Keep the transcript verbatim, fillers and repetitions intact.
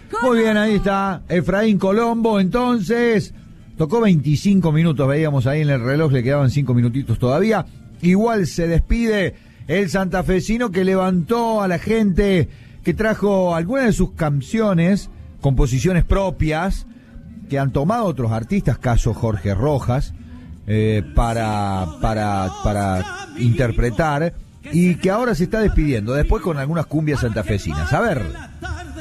Muy bien, ahí está Efraín Colombo, entonces tocó veinticinco minutos, veíamos ahí en el reloj, le quedaban cinco minutitos todavía. Igual se despide el santafesino que levantó a la gente, que trajo algunas de sus canciones, composiciones propias, que han tomado otros artistas, caso Jorge Rojas, eh, para, para, para interpretar, y que ahora se está despidiendo, después con algunas cumbias santafesinas. A ver.